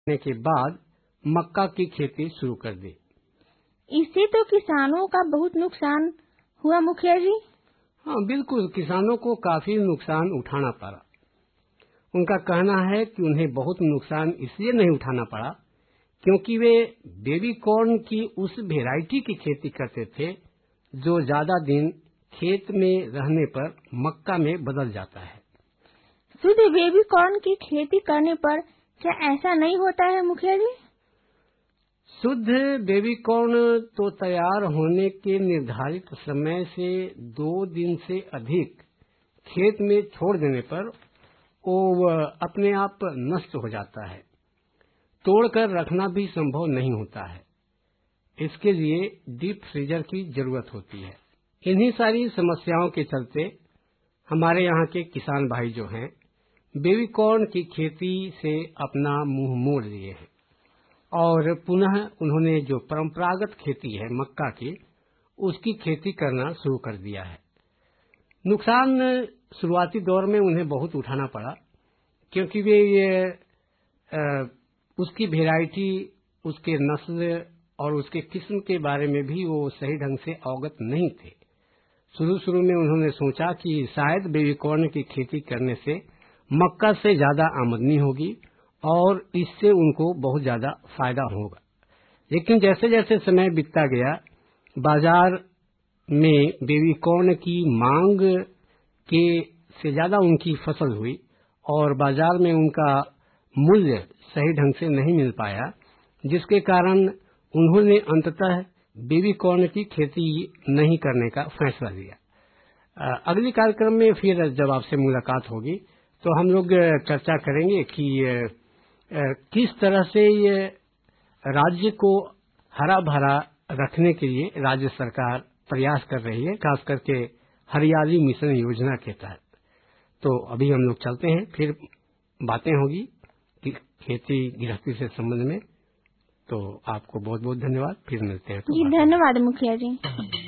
के बाद मक्का की खेती शुरू कर दी। इससे तो किसानों का बहुत नुकसान हुआ मुखिया जी। हाँ बिल्कुल, किसानों को काफी नुकसान उठाना पड़ा। उनका कहना है कि उन्हें बहुत नुकसान इसलिए नहीं उठाना पड़ा क्योंकि वे बेबी कॉर्न की उस वेराइटी की खेती करते थे जो ज्यादा दिन खेत में रहने पर मक्का में बदल जाता है। शुद्ध बेबी कॉर्न की खेती करने पर क्या ऐसा नहीं होता है मुखिया जी? शुद्ध बेबी कॉर्न तो तैयार होने के निर्धारित समय से 2 दिन से अधिक खेत में छोड़ देने पर वो अपने आप नष्ट हो जाता है। तोड़कर रखना भी संभव नहीं होता है। इसके लिए डीप फ्रीजर की जरूरत होती है। इन्हीं सारी समस्याओं के चलते हमारे यहाँ के किसान भाई जो हैं बेबी कॉर्न की खेती से अपना मुंह मोड़ लिए हैं और पुनः उन्होंने जो परंपरागत खेती है मक्का की उसकी खेती करना शुरू कर दिया है। नुकसान शुरुआती दौर में उन्हें बहुत उठाना पड़ा क्योंकि वे उसकी वेराइटी, उसके नस्ल और उसके किस्म के बारे में भी वो सही ढंग से अवगत नहीं थे। शुरू में उन्होंने सोचा कि शायद बेबी कॉर्न की खेती करने से मक्का से ज्यादा आमदनी होगी और इससे उनको बहुत ज्यादा फायदा होगा। लेकिन जैसे जैसे समय बीतता गया बाजार में बेबी कॉर्न की मांग के से ज्यादा उनकी फसल हुई और बाजार में उनका मूल्य सही ढंग से नहीं मिल पाया, जिसके कारण उन्होंने अंततः बेबी कॉर्न की खेती नहीं करने का फैसला लिया। अगली कार्यक्रम में फिर जब आपसे मुलाकात होगी तो हम लोग चर्चा करेंगे कि किस तरह से ये राज्य को हरा भरा रखने के लिए राज्य सरकार प्रयास कर रही है, खास करके हरियाली मिशन योजना के तहत। तो अभी हम लोग चलते हैं, फिर बातें होगी कि खेती गृहस्थी से संबंध में। तो आपको बहुत बहुत धन्यवाद, फिर मिलते हैं। जी धन्यवाद मुखिया जी।